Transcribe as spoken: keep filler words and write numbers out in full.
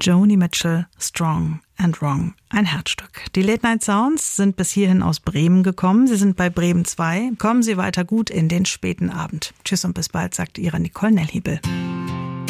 Joni Mitchell, Strong and Wrong, ein Herzstück. Die Late Night Sounds sind bis hierhin aus Bremen gekommen. Sie sind bei Bremen zwei. Kommen Sie weiter gut in den späten Abend. Tschüss und bis bald, sagt Ihre Nicole Nellhiebel.